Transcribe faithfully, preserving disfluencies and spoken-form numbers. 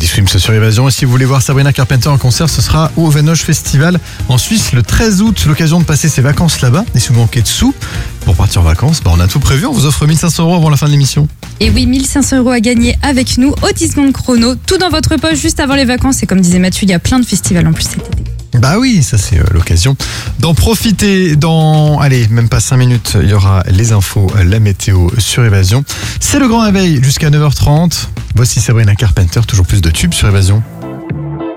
Swims sur Évasion. Et si vous voulez voir Sabrina Carpenter en concert, ce sera au Venoge Festival en Suisse le treize août. L'occasion de passer ses vacances là-bas. Et si vous manquez de sous pour partir en vacances, bah on a tout prévu. On vous offre mille cinq cents euros avant la fin de l'émission. Et oui, mille cinq cents euros à gagner avec nous au dix secondes chrono. Tout dans votre poche juste avant les vacances. Et comme disait Mathieu, il y a plein de festivals en plus cet été. Bah oui, ça c'est euh, l'occasion d'en profiter. Dans, allez, même pas cinq minutes, il y aura les infos, la météo sur Évasion. C'est le grand réveil jusqu'à neuf heures trente. Voici Sabrina Carpenter, toujours plus de tubes sur Évasion.